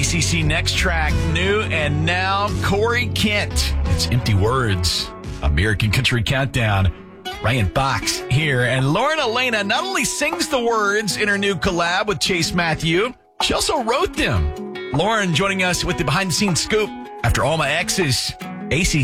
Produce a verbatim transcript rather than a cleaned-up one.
A C C Next Track, new and now, Corey Kent. It's Empty Words, American Country Countdown. Ryan Fox here, and Lauren Elena not only sings the words in her new collab with Chase Matthew, she also wrote them. Lauren joining us with the behind-the-scenes scoop after All My Exes, A C C